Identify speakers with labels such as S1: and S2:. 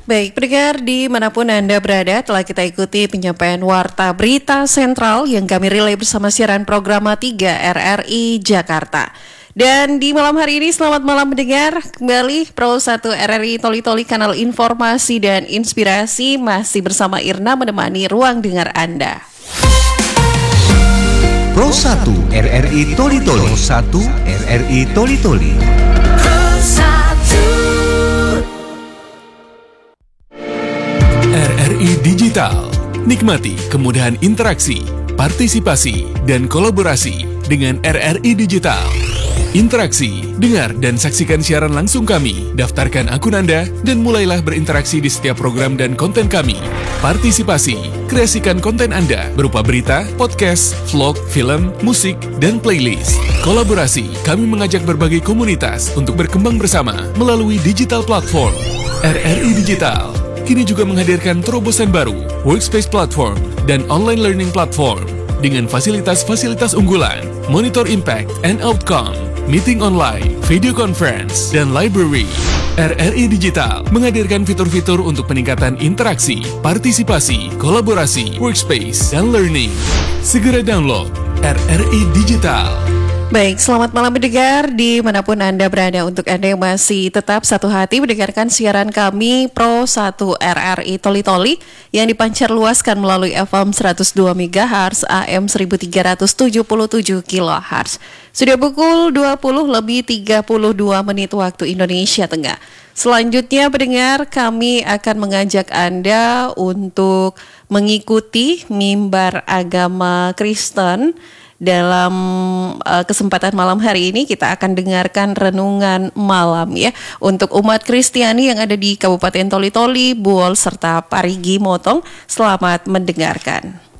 S1: Baik, pendengar dimanapun Anda berada, telah kita ikuti penyampaian Warta Berita Sentral yang kami relay bersama siaran program 3 RRI Jakarta. Dan di malam hari ini, selamat malam mendengar kembali Pro 1 RRI Toli-Toli, kanal informasi dan inspirasi, masih bersama Irna menemani ruang dengar Anda.
S2: Pro 1 RRI Toli-Toli. Pro 1 RRI Toli-Toli.
S3: RRI Digital. Nikmati kemudahan interaksi, partisipasi, dan kolaborasi dengan RRI Digital. Interaksi, dengar dan saksikan siaran langsung kami, daftarkan akun Anda, dan mulailah berinteraksi di setiap program dan konten kami. Partisipasi, kreasikan konten Anda berupa berita, podcast, vlog, film, musik, dan playlist. Kolaborasi, kami mengajak berbagai komunitas untuk berkembang bersama melalui digital platform. RRI Digital kini juga menghadirkan terobosan baru, workspace platform, dan online learning platform dengan fasilitas-fasilitas unggulan, monitor impact and outcome, meeting online, video conference, dan library. RRI Digital menghadirkan fitur-fitur untuk peningkatan interaksi, partisipasi, kolaborasi, workspace, dan learning. Segera download RRI Digital.
S1: Baik, selamat malam mendengar dimanapun Anda berada. Untuk Anda yang masih tetap satu hati mendengarkan siaran kami Pro 1 RRI Toli-Toli yang dipancar luaskan melalui FM 102 MHz AM 1377 kHz. Sudah pukul 20:32 waktu Indonesia Tengah. Selanjutnya pendengar, kami akan mengajak Anda untuk mengikuti mimbar agama Kristen. Dalam kesempatan malam hari ini kita akan dengarkan renungan malam ya untuk umat Kristiani yang ada di Kabupaten Toli-Toli, Buol serta Parigi Motong. Selamat mendengarkan.